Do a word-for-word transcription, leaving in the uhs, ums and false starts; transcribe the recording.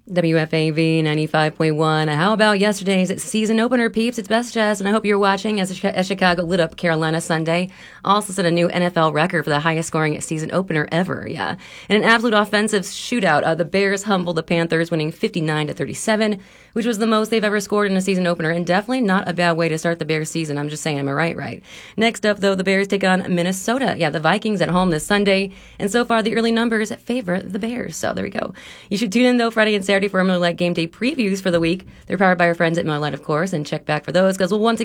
W F A V ninety-five point one. How about yesterday's season opener, peeps? It's Best Jazz, and I hope you're watching as, as Chicago lit up Carolina Sunday. Also set a new N F L record for the highest scoring season opener ever, yeah. In an absolute offensive shootout, uh, the Bears humbled the Panthers, winning fifty-nine to thirty-seven, which was the most they've ever scored in a season opener, and definitely not a bad way to start the Bears season. I'm just saying, am I right? Right. Next up, though, the Bears take on Minnesota. Yeah, the Vikings at home this Sunday, and so far the early numbers favor the Bears. So there we go. You should tune in, though, Friday and Saturday for our Miller Lite game day previews for the week. They're powered by our friends at Miller Lite, of course, and check back for those because we'll once